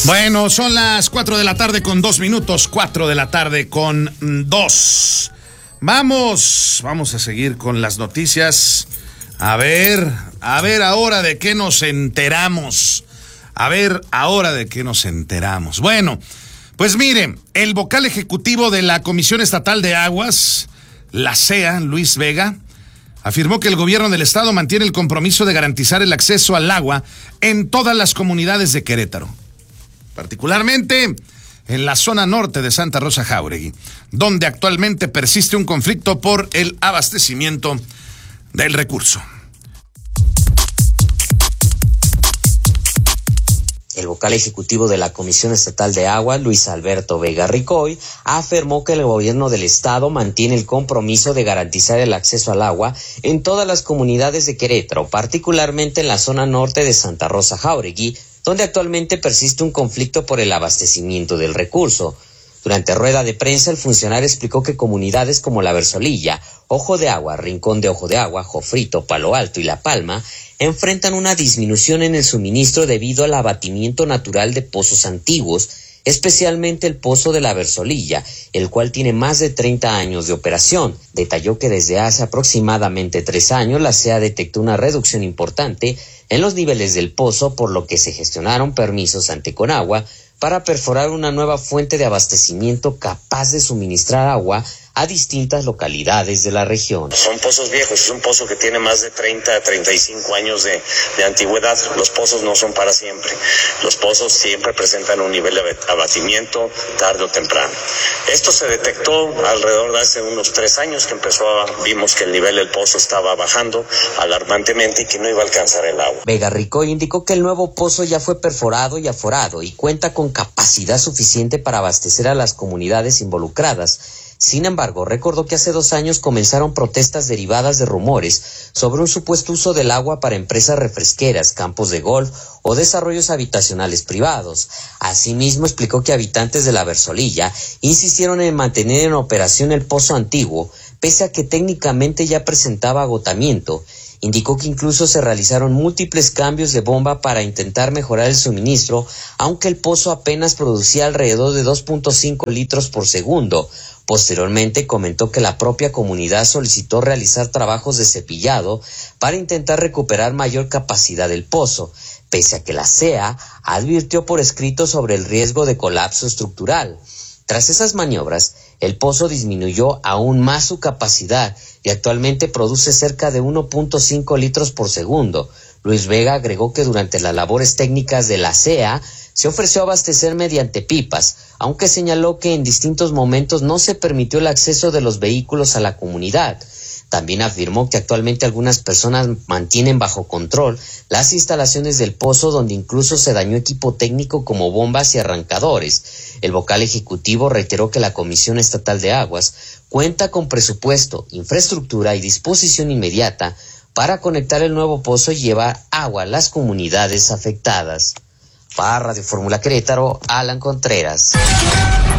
Bueno, son las 4 de la tarde con 2 minutos, 4 de la tarde con 2. Vamos a seguir con las noticias. A ver ahora de qué nos enteramos. Bueno, pues mire, el vocal ejecutivo de la Comisión Estatal de Aguas, la CEA, Luis Vega, afirmó que el gobierno del estado mantiene el compromiso de garantizar el acceso al agua en todas las comunidades de Querétaro, particularmente en la zona norte de Santa Rosa Jáuregui, donde actualmente persiste un conflicto por el abastecimiento del recurso. El vocal ejecutivo de la Comisión Estatal de Agua, Luis Alberto Vega Ricoy, afirmó que el gobierno del estado mantiene el compromiso de garantizar el acceso al agua en todas las comunidades de Querétaro, particularmente en la zona norte de Santa Rosa Jáuregui, donde actualmente persiste un conflicto por el abastecimiento del recurso. Durante rueda de prensa, el funcionario explicó que comunidades como La Versolilla, Ojo de Agua, Rincón de Ojo de Agua, Jofrito, Palo Alto y La Palma enfrentan una disminución en el suministro debido al abatimiento natural de pozos antiguos, especialmente el pozo de La Versolilla, el cual tiene más de 30 años de operación. Detalló que desde hace aproximadamente 3 años la CEA detectó una reducción importante en los niveles del pozo, por lo que se gestionaron permisos ante Conagua para perforar una nueva fuente de abastecimiento capaz de suministrar agua a distintas localidades de la región. Son pozos viejos, es un pozo que tiene más de 30 a 35 años de antigüedad. Los pozos no son para siempre. Los pozos siempre presentan un nivel de abatimiento tarde o temprano. Esto se detectó alrededor de hace unos 3 años que vimos que el nivel del pozo estaba bajando alarmantemente y que no iba a alcanzar el agua. Vega Ricoy indicó que el nuevo pozo ya fue perforado y aforado y cuenta con capacidad suficiente para abastecer a las comunidades involucradas. Sin embargo, recordó que hace 2 años comenzaron protestas derivadas de rumores sobre un supuesto uso del agua para empresas refresqueras, campos de golf o desarrollos habitacionales privados. Asimismo, explicó que habitantes de La Versolilla insistieron en mantener en operación el pozo antiguo, pese a que técnicamente ya presentaba agotamiento. Indicó que incluso se realizaron múltiples cambios de bomba para intentar mejorar el suministro, aunque el pozo apenas producía alrededor de 2.5 litros por segundo. Posteriormente comentó que la propia comunidad solicitó realizar trabajos de cepillado para intentar recuperar mayor capacidad del pozo, pese a que la CEA advirtió por escrito sobre el riesgo de colapso estructural. Tras esas maniobras, el pozo disminuyó aún más su capacidad y actualmente produce cerca de 1.5 litros por segundo. Luis Vega agregó que durante las labores técnicas de la CEA se ofreció abastecer mediante pipas, aunque señaló que en distintos momentos no se permitió el acceso de los vehículos a la comunidad. También afirmó que actualmente algunas personas mantienen bajo control las instalaciones del pozo, donde incluso se dañó equipo técnico como bombas y arrancadores. El vocal ejecutivo reiteró que la Comisión Estatal de Aguas cuenta con presupuesto, infraestructura y disposición inmediata para conectar el nuevo pozo y llevar agua a las comunidades afectadas. Para Radio Fórmula Querétaro, Alan Contreras.